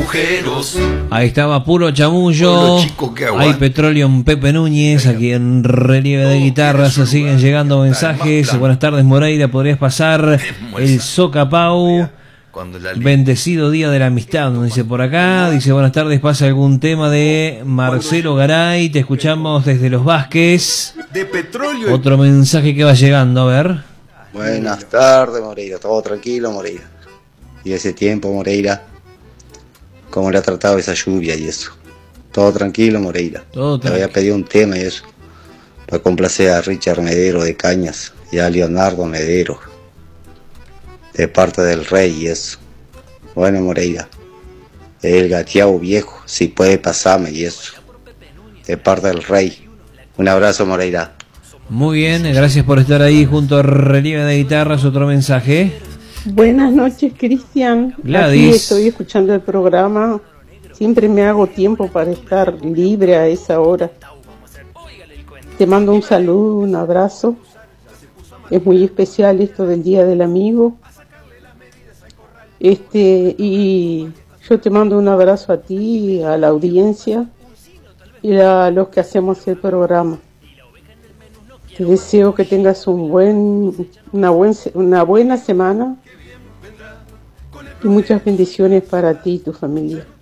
agujeros. Ahí estaba puro chamullo. Hay Petroleum Pepe Núñez, aquí en Relieve de Guitarras. Siguen llegando mensajes. Buenas tardes, Moreira. ¿Podrías pasar el Socapau? Bendecido día de la amistad, nos dice por acá. Dice buenas tardes, pasa algún tema de Marcelo Garay. Te escuchamos desde Los Vázquez. Otro mensaje que va llegando, a ver. Buenas tardes, Moreira. Todo tranquilo, Moreira. Y ese tiempo, Moreira, ¿cómo le ha tratado esa lluvia y eso? Todo tranquilo, Moreira. Te había pedido un tema y eso, para complacer a Richard Medero de Cañas y a Leonardo Medero, de parte del Rey y eso. Bueno, Moreira, el gateado viejo, si puede pasarme y eso, de parte del Rey. Un abrazo, Moreira. Muy bien, gracias por estar ahí junto a Relieve de Guitarras. Otro mensaje. Buenas noches, Cristian. Gladys. Aquí estoy escuchando el programa. Siempre me hago tiempo para estar libre a esa hora. Te mando un saludo, un abrazo. Es muy especial esto del Día del Amigo. Y yo te mando un abrazo a ti, a la audiencia y a los que hacemos el programa. Te deseo que tengas una buena semana y muchas bendiciones para ti y tu familia.